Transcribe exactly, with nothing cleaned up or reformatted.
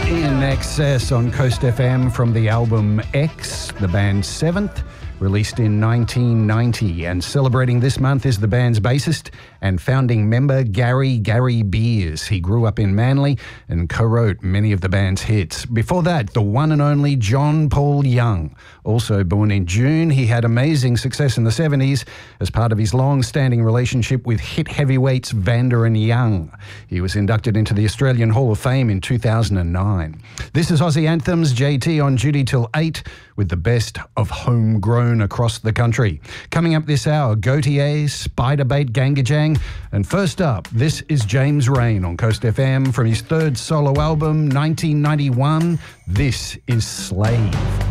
In Excess on Coast F M from the album X, the band's seventh, released in nineteen ninety. And celebrating this month is the band's bassist and founding member Gary Gary Beers. He grew up in Manly and co-wrote many of the band's hits. Before that, the one and only John Paul Young. Also born in June, he had amazing success in the seventies as part of his long-standing relationship with hit heavyweights Vander and Young. He was inducted into the Australian Hall of Fame in two thousand nine. This is Aussie Anthems, J T on duty till eight with the best of homegrown across the country. Coming up this hour, Gautier, Spiderbait Gangajang, and first up, this is James Rain on Coast F M from his third solo album, nineteen ninety-one. This is Slave.